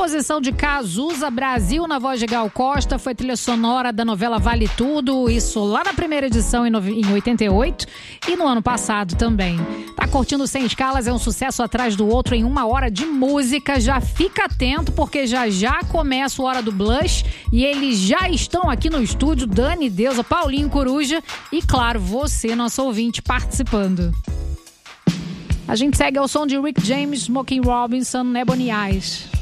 composição de Cazuza, Brasil, na voz de Gal Costa, foi trilha sonora da novela Vale Tudo, isso lá na primeira edição em 88 e no ano passado também. Tá curtindo Sem Escalas, é um sucesso atrás do outro em 1 hora de música, já fica atento porque já começa o Hora do Blush e eles já estão aqui no estúdio, Dani Deusa, Paulinho Coruja e claro, você, nosso ouvinte, participando. A gente segue ao som de Rick James, Smokey Robinson, Ebony Eyes.